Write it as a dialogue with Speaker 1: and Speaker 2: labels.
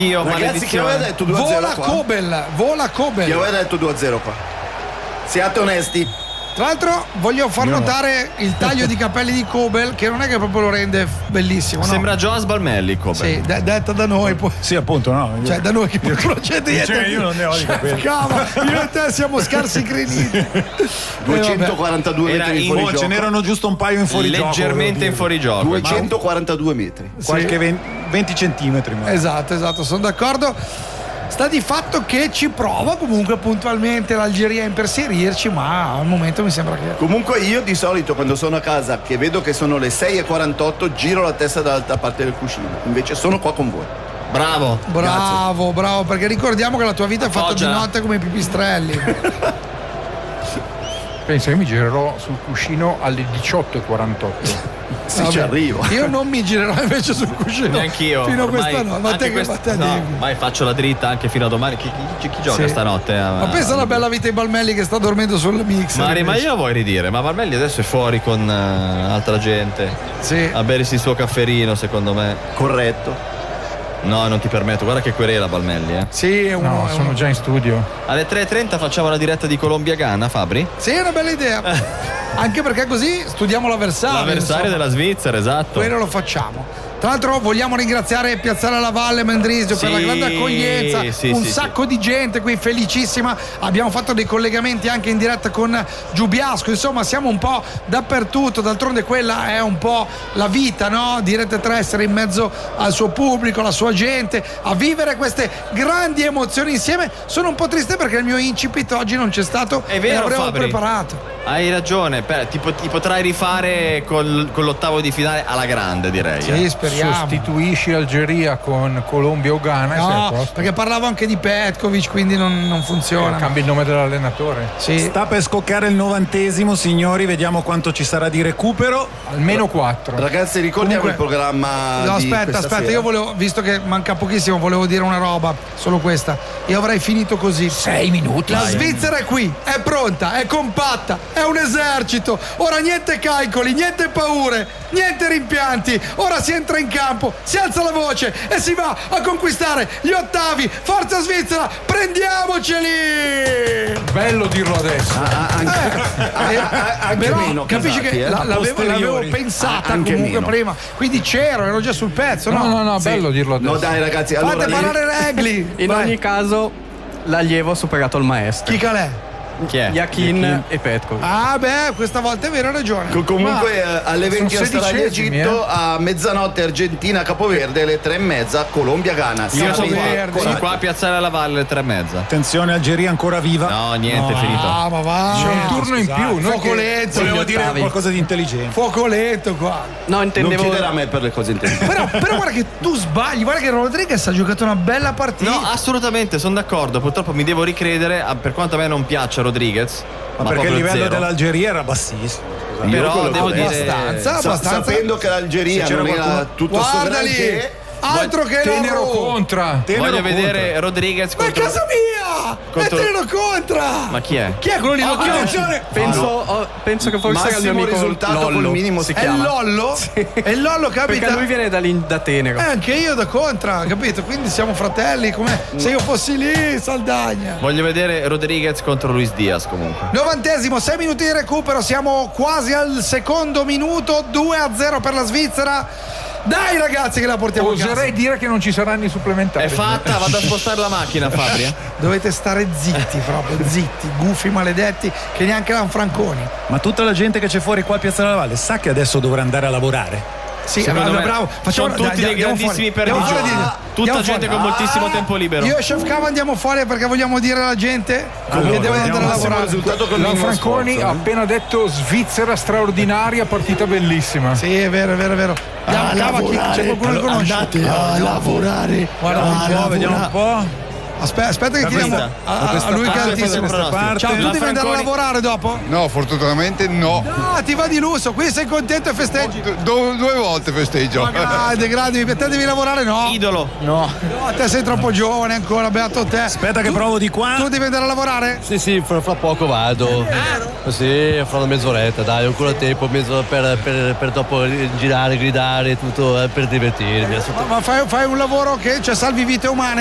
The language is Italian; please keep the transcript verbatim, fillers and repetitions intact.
Speaker 1: Io,
Speaker 2: ragazzi, chi aveva detto due a zero
Speaker 3: vola
Speaker 2: qua?
Speaker 3: Kobel, vola Kobel.
Speaker 2: Chi aveva detto due a zero qua? Siate onesti.
Speaker 3: Tra l'altro voglio far
Speaker 4: Io
Speaker 3: notare no. il taglio di capelli di Kobel, che non è che proprio lo rende bellissimo, no?
Speaker 1: Sembra Joas Balmelli, Kobel.
Speaker 3: Sì, de- detta da noi poi.
Speaker 4: Sì, appunto, no.
Speaker 3: Cioè da noi che poi non c'è niente.
Speaker 4: Cioè, io non ne ho di capelli.
Speaker 3: Cava, io e te siamo scarsi crediti.
Speaker 2: duecentoquarantadue
Speaker 1: Era
Speaker 2: metri in
Speaker 1: in-
Speaker 2: fuori
Speaker 4: Oh,
Speaker 2: gioco.
Speaker 4: ce n'erano giusto un paio in fuorigioco.
Speaker 1: Leggermente in fuorigioco.
Speaker 2: duecentoquarantadue metri.
Speaker 4: Qualche venti centimetri. Ma.
Speaker 3: Esatto, esatto, sono d'accordo. Sta di fatto che ci prova comunque puntualmente l'Algeria a imperserirci, ma al momento mi sembra che...
Speaker 2: Comunque io di solito quando sono a casa che vedo che sono le sei e quarantotto giro la testa dall'altra parte del cuscino. Invece sono qua con voi.
Speaker 1: Bravo.
Speaker 3: Bravo,
Speaker 2: Grazie.
Speaker 3: bravo, perché ricordiamo che la tua vita è fatta
Speaker 1: Appoggia.
Speaker 3: di notte come i pipistrelli.
Speaker 5: Penso che mi girerò sul cuscino alle diciotto e quarantotto.
Speaker 2: Sì, ci arrivo.
Speaker 3: Io non mi girerò invece sul cuscino.
Speaker 1: Neanch'io.
Speaker 3: Fino a
Speaker 1: Ormai-
Speaker 3: questa notte. Ma
Speaker 1: anche
Speaker 3: te che
Speaker 1: questa-
Speaker 3: ma te
Speaker 1: no,
Speaker 3: devi-
Speaker 1: ormai faccio la dritta anche fino a domani. Chi, chi- chi gioca
Speaker 3: Sì.
Speaker 1: stanotte? a-
Speaker 3: Ma pensa alla bella vita di Balmelli che sta dormendo sul mix.
Speaker 1: Mari, ma io vuoi ridire? Ma Balmelli adesso è fuori con eh, altra gente
Speaker 3: Sì.
Speaker 1: a bersi il suo cafferino, secondo me.
Speaker 2: Corretto.
Speaker 1: No, non ti permetto, guarda che querela Balmelli, eh.
Speaker 3: Sì, è uno.
Speaker 5: No,
Speaker 3: è
Speaker 5: sono
Speaker 3: uno-
Speaker 5: già in studio.
Speaker 1: Alle tre e trenta facciamo la diretta di Colombia-Ghana, Fabri?
Speaker 3: Sì, è una bella idea. Anche perché così studiamo l'avversario.
Speaker 1: L'avversario
Speaker 3: insomma.
Speaker 1: della Svizzera, esatto.
Speaker 3: Quello lo facciamo. Tra l'altro vogliamo ringraziare Piazzale alla Valle Mendrisio per
Speaker 1: Sì,
Speaker 3: la grande accoglienza,
Speaker 1: sì,
Speaker 3: un
Speaker 1: sì,
Speaker 3: sacco di gente qui, felicissima. Abbiamo fatto dei collegamenti anche in diretta con Giubiasco, insomma siamo un po' dappertutto, d'altronde quella è un po' la vita, no? Di Rete tre, essere in mezzo al suo pubblico, alla sua gente, a vivere queste grandi emozioni insieme. Sono un po' triste perché il mio incipit oggi non c'è stato
Speaker 1: È vero,
Speaker 3: e l'avremmo
Speaker 1: Fabri.
Speaker 3: preparato.
Speaker 1: Hai ragione, per- ti, po- ti potrai rifare col- con l'ottavo di finale alla grande, direi.
Speaker 3: Sì,
Speaker 1: eh.
Speaker 3: speriamo.
Speaker 5: Sostituisci Algeria con Colombia o Ghana e sei a
Speaker 3: No,
Speaker 5: posto.
Speaker 3: perché parlavo anche di Petkovic, quindi non, non funziona.
Speaker 5: Cambi il nome dell'allenatore.
Speaker 3: Sì.
Speaker 4: Sta per scoccare il novantesimo, signori, vediamo quanto ci sarà di recupero.
Speaker 5: Almeno quattro.
Speaker 2: Ragazzi, ricordiamo
Speaker 3: Comunque-
Speaker 2: il programma.
Speaker 3: No,
Speaker 2: di
Speaker 3: aspetta,
Speaker 2: questa
Speaker 3: aspetta,
Speaker 2: sera.
Speaker 3: io volevo, visto che manca pochissimo, volevo dire una roba, solo questa. Io avrei finito così.
Speaker 5: Sei minuti.
Speaker 3: La Svizzera è qui, è pronta, è compatta, è un esercito. Ora niente calcoli, niente paure, niente rimpianti. Ora si entra in campo, si alza la voce e si va a conquistare gli ottavi. Forza Svizzera, prendiamoceli!
Speaker 5: Bello dirlo adesso.
Speaker 2: Ah, anche,
Speaker 3: Eh,
Speaker 2: ah, ah, anche
Speaker 3: però
Speaker 2: meno
Speaker 3: capisci
Speaker 2: casati,
Speaker 3: che
Speaker 2: eh.
Speaker 3: la- l'avevo,
Speaker 4: posteriori.
Speaker 3: l'avevo pensata
Speaker 2: Ah, anche
Speaker 3: comunque
Speaker 2: meno.
Speaker 3: prima, quindi c'ero, ero già sul pezzo, no?
Speaker 5: No, no, no,
Speaker 2: Sì.
Speaker 5: bello dirlo adesso.
Speaker 2: No, dai, ragazzi, allora
Speaker 3: Fate
Speaker 2: lì-
Speaker 3: parlare Regli.
Speaker 6: In
Speaker 3: Vai.
Speaker 6: ogni caso, l'allievo ha superato il maestro.
Speaker 3: Chi calè?
Speaker 1: Chi è?
Speaker 6: Yakin e Petkovic.
Speaker 3: Ah beh, questa volta è vero, hai ragione.
Speaker 2: Co- Comunque eh, alle venti
Speaker 5: sono
Speaker 2: Australia
Speaker 5: sedicesimi,
Speaker 2: Egitto, a mezzanotte Argentina Capoverde, alle tre e mezza Colombia Ghana.
Speaker 1: Io
Speaker 2: Siamo
Speaker 1: sono qua,
Speaker 3: Verde.
Speaker 1: sono qua a Piazzale alla Valle alle tre e mezza.
Speaker 4: Attenzione, Algeria ancora viva.
Speaker 1: No, niente, è finito.
Speaker 3: Ah, ma va.
Speaker 5: C'è un turno in più. Noi
Speaker 3: Fuoco
Speaker 5: che
Speaker 3: lento.
Speaker 4: Volevo
Speaker 6: gli
Speaker 4: dire
Speaker 6: ottavi.
Speaker 4: qualcosa di intelligente.
Speaker 3: Fuoco lento qua.
Speaker 6: No,
Speaker 2: Non
Speaker 6: intendevo.
Speaker 2: chiedere a me per le cose intelligenti.
Speaker 3: Però, però guarda che tu sbagli, guarda che Rodriguez ha giocato una bella partita.
Speaker 1: No, assolutamente, sono d'accordo. Purtroppo mi devo ricredere, ah, per quanto a me non piaccia Rodriguez.
Speaker 4: Ma perché il
Speaker 1: proprio
Speaker 4: livello
Speaker 1: zero.
Speaker 4: dell'Algeria era bassissimo.
Speaker 2: Io
Speaker 1: Però
Speaker 2: quello
Speaker 1: devo
Speaker 2: che-
Speaker 1: dire
Speaker 3: abbastanza,
Speaker 2: Sa-
Speaker 3: abbastanza.
Speaker 2: sapendo che l'Algeria
Speaker 4: Se c'era
Speaker 2: non era
Speaker 4: qualcuno-
Speaker 2: tutto sto
Speaker 3: Guarda lì,
Speaker 2: granché,
Speaker 3: altro che
Speaker 5: Tenero
Speaker 3: loro.
Speaker 5: contra.
Speaker 4: Tenero
Speaker 1: Voglio
Speaker 4: contra.
Speaker 1: vedere Rodriguez
Speaker 3: Ma è
Speaker 1: contro...
Speaker 3: casa mia!
Speaker 1: contro-
Speaker 3: E Tenero contra!
Speaker 1: Ma chi è?
Speaker 3: Chi è quello lì?
Speaker 2: Oh,
Speaker 3: Lo conosci?
Speaker 2: attenzione!
Speaker 6: Penso, oh, penso che forse sia il mio
Speaker 2: Massimo
Speaker 6: amico
Speaker 2: risultato col
Speaker 6: Lollo.
Speaker 2: minimo
Speaker 6: si
Speaker 3: È
Speaker 6: chiama.
Speaker 3: Lollo? E Lollo
Speaker 6: Perché
Speaker 3: capita.
Speaker 6: lui viene da, lì, da Tenero.
Speaker 3: Eh, anche io da Contra, capito? Quindi siamo fratelli, come se io fossi lì, Saldagna.
Speaker 1: Voglio vedere Rodriguez contro Luis Diaz comunque.
Speaker 3: Novantesimo, sei minuti di recupero, siamo quasi al secondo minuto, due a zero per la Svizzera. Dai ragazzi che la portiamo a casa.
Speaker 5: Oserei dire che non ci saranno i supplementari.
Speaker 1: È fatta, vado a spostare la macchina, Fabri. eh.
Speaker 3: Dovete stare zitti proprio, zitti, gufi maledetti che neanche Lanfranconi.
Speaker 4: Ma tutta la gente che c'è fuori qua a Piazza della Valle sa che adesso dovrà andare a lavorare.
Speaker 3: Sì,
Speaker 1: Secondo
Speaker 3: allora,
Speaker 1: me
Speaker 3: bravo, facciamo
Speaker 1: sono tutti
Speaker 3: dai,
Speaker 1: dei
Speaker 3: andiamo
Speaker 1: grandissimi
Speaker 3: fuori. Andiamo
Speaker 1: perdigioni.
Speaker 3: fuori,
Speaker 1: Ah,
Speaker 3: andiamo
Speaker 1: tutta gente
Speaker 3: fuori.
Speaker 1: con moltissimo tempo libero.
Speaker 3: Io e Chef Cava andiamo fuori perché vogliamo dire alla gente
Speaker 4: Allora,
Speaker 3: che devono andare a
Speaker 4: vediamo
Speaker 3: lavorare.
Speaker 2: risultato col minimo
Speaker 5: Lanfranconi
Speaker 2: sforzo,
Speaker 5: ha
Speaker 2: eh.
Speaker 5: appena detto Svizzera straordinaria, partita bellissima.
Speaker 3: Sì, è vero, è vero, è vero. Andiamo, Cava, chi- c'è qualcuno che conosce?
Speaker 2: Andate a lavorare.
Speaker 3: Guarda,
Speaker 4: Vediamo un po', vediamo un po'.
Speaker 3: Aspetta, aspetta che
Speaker 4: Da
Speaker 3: chiediamo
Speaker 4: questa-
Speaker 3: a,
Speaker 4: da
Speaker 3: a
Speaker 4: questa
Speaker 3: lui che è
Speaker 4: parte,
Speaker 3: altissimo.
Speaker 4: da questa parte.
Speaker 3: Ciao, tu
Speaker 1: La
Speaker 3: devi andare a
Speaker 1: Franconi-
Speaker 3: lavorare dopo?
Speaker 7: No, fortunatamente no.
Speaker 3: No, ti va di lusso, qui sei contento e festeggi.
Speaker 7: Du- due volte festeggio.
Speaker 3: Ma grande, grande, te devi lavorare no?
Speaker 1: Idolo.
Speaker 5: No.
Speaker 3: No, te sei troppo giovane ancora, beato te.
Speaker 4: Aspetta che
Speaker 3: Tu-
Speaker 4: provo di qua.
Speaker 3: Tu devi andare a lavorare?
Speaker 8: Sì, sì, fra, fra poco vado. Sì, fra una mezz'oretta, dai, ho ancora tempo mezzo per, per, per dopo girare, gridare, tutto eh, per divertirmi.
Speaker 3: Ma fai, fai un lavoro che cioè, salvi vite umane.